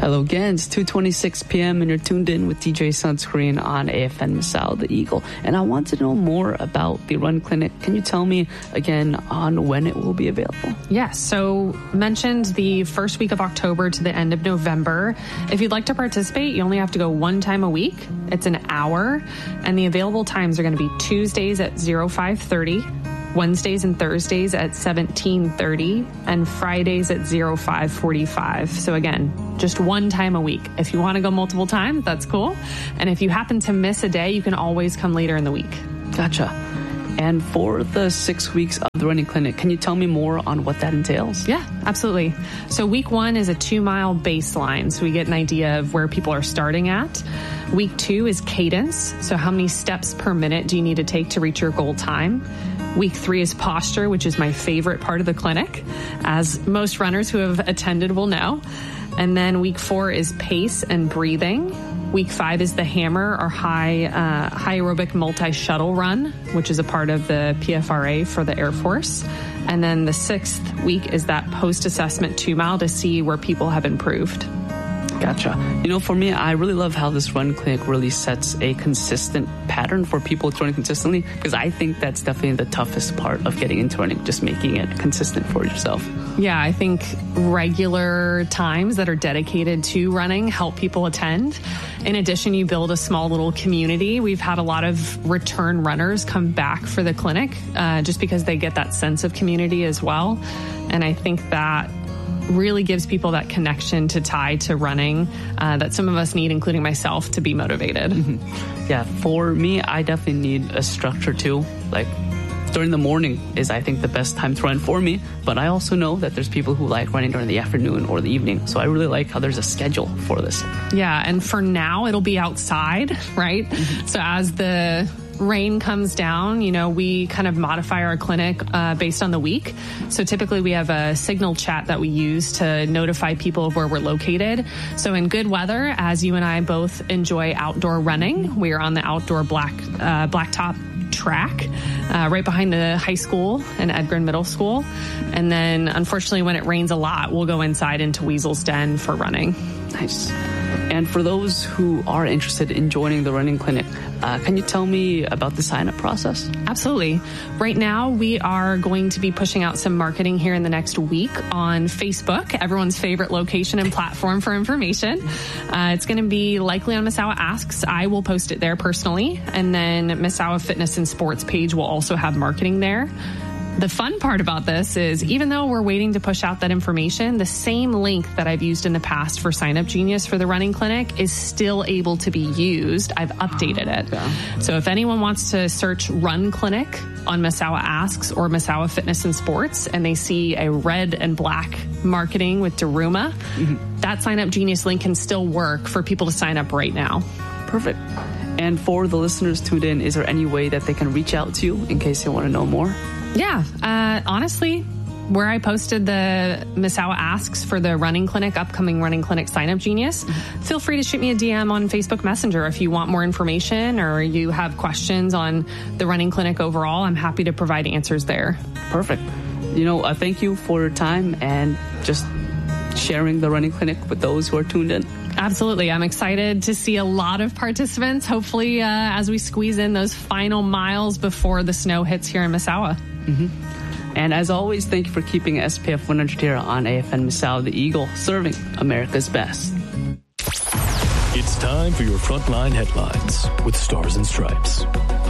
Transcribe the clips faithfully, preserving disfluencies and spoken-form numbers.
Hello again, it's two twenty-six p.m. and you're tuned in with D J Sunscreen on A F N Misao, the Eagle. And I want to know more about the Run Clinic. Can you tell me again on when it will be available? Yes, so mentioned the first week of October to the end of November. If you'd like to participate, you only have to go one time a week. It's an hour, and the available times are going to be Tuesdays at oh five thirty, Wednesdays and Thursdays at seventeen thirty, and Fridays at oh five forty-five. So again, just one time a week. If you want to go multiple times, that's cool. And if you happen to miss a day, you can always come later in the week. Gotcha. And for the six weeks of the Running Clinic, can you tell me more on what that entails? Yeah, absolutely. So week one is a two-mile baseline, so we get an idea of where people are starting at. Week two is cadence, so how many steps per minute do you need to take to reach your goal time? Week three is posture, which is my favorite part of the clinic, as most runners who have attended will know. And then week four is pace and breathing. Week five is the hammer, or high uh, high aerobic multi-shuttle run, which is a part of the P F R A for the Air Force. And then the sixth week is that post-assessment two-mile to see where people have improved. Gotcha. You know, for me, I really love how this Run Clinic really sets a consistent pattern for people to run consistently, because I think that's definitely the toughest part of getting into running, just making it consistent for yourself. Yeah, I think regular times that are dedicated to running help people attend. In addition, you build a small little community. We've had a lot of return runners come back for the clinic uh, just because they get that sense of community as well. And I think that really gives people that connection to tie to running uh, that some of us need, including myself, to be motivated. Mm-hmm. Yeah, for me, I definitely need a structure too. Like during the morning is, I think, the best time to run for me. But I also know that there's people who like running during the afternoon or the evening. So I really like how there's a schedule for this. Yeah, and for now, it'll be outside, right? Mm-hmm. So as the rain comes down, you know, we kind of modify our clinic uh, based on the week. So typically we have a signal chat that we use to notify people of where we're located. So in good weather, as you and I both enjoy outdoor running, we are on the outdoor black uh, blacktop track uh, right behind the high school and Edgren Middle School. And then unfortunately, when it rains a lot, we'll go inside into Weasel's Den for running. Nice. And for those who are interested in joining the Running Clinic, uh, can you tell me about the sign-up process? Absolutely. Right now, we are going to be pushing out some marketing here in the next week on Facebook, everyone's favorite location and platform for information. Uh, it's going to be likely on Misawa Asks. I will post it there personally. And then Misawa Fitness and Sports page will also have marketing there. The fun part about this is, even though we're waiting to push out that information, the same link that I've used in the past for Sign Up Genius for the Running Clinic is still able to be used. I've updated it. Okay. So if anyone wants to search Run Clinic on Misawa Asks or Misawa Fitness and Sports, and they see a red and black marketing with Daruma, mm-hmm. that Sign Up Genius link can still work for people to sign up right now. Perfect. And for the listeners tuned in, is there any way that they can reach out to you in case they want to know more? Yeah, uh, honestly, where I posted the Misawa Asks for the Running Clinic, upcoming Running Clinic Sign Up Genius, mm-hmm. feel free to shoot me a D M on Facebook Messenger if you want more information or you have questions on the Running Clinic overall. I'm happy to provide answers there. Perfect. You know, uh, thank you for your time and just sharing the Running Clinic with those who are tuned in. Absolutely. I'm excited to see a lot of participants, hopefully, uh, as we squeeze in those final miles before the snow hits here in Misawa. Mm-hmm. And as always, thank you for keeping S P F one hundred here on A F N Misawa, the Eagle, serving America's best. It's time for your Frontline Headlines with Stars and Stripes.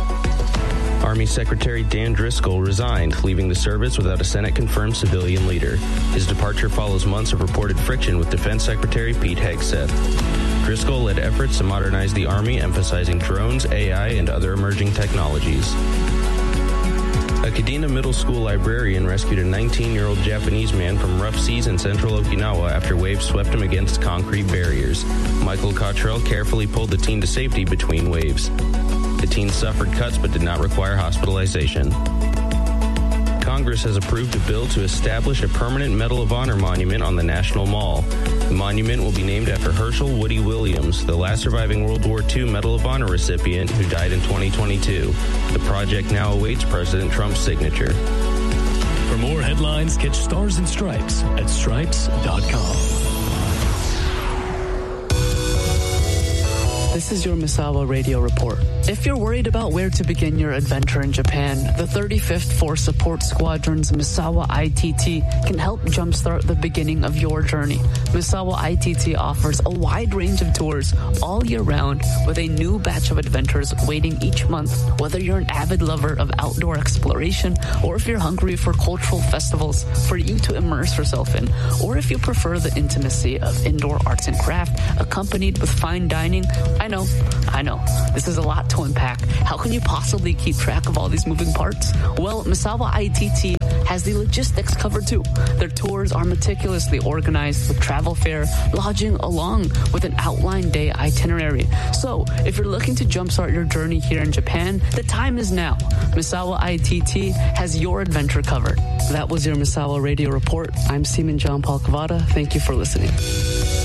Army Secretary Dan Driscoll resigned, leaving the service without a Senate-confirmed civilian leader. His departure follows months of reported friction with Defense Secretary Pete Hegseth. Driscoll led efforts to modernize the Army, emphasizing drones, A I, and other emerging technologies. A Kadena Middle School librarian rescued a nineteen-year-old Japanese man from rough seas in central Okinawa after waves swept him against concrete barriers. Michael Cottrell carefully pulled the teen to safety between waves. The teen suffered cuts but did not require hospitalization. Congress has approved a bill to establish a permanent Medal of Honor monument on the National Mall. The monument will be named after Herschel Woody Williams, the last surviving World War Two Medal of Honor recipient who died in twenty twenty-two. The project now awaits President Trump's signature. For more headlines, catch Stars and Stripes at stripes dot com. is your Misawa Radio Report. If you're worried about where to begin your adventure in Japan, the thirty-fifth Force Support Squadron's Misawa I T T can help jumpstart the beginning of your journey. Misawa I T T offers a wide range of tours all year round with a new batch of adventures waiting each month, whether you're an avid lover of outdoor exploration or if you're hungry for cultural festivals for you to immerse yourself in, or if you prefer the intimacy of indoor arts and craft accompanied with fine dining. I know, I know, this is a lot to unpack. How can you possibly keep track of all these moving parts? Well, Misawa I T T has the logistics covered too. Their tours are meticulously organized with travel fare, lodging, along with an outline day itinerary. So, if you're looking to jumpstart your journey here in Japan, the time is now. Misawa I T T has your adventure covered. That was your Misawa Radio Report. I'm Seaman John Paul Cavada. Thank you for listening.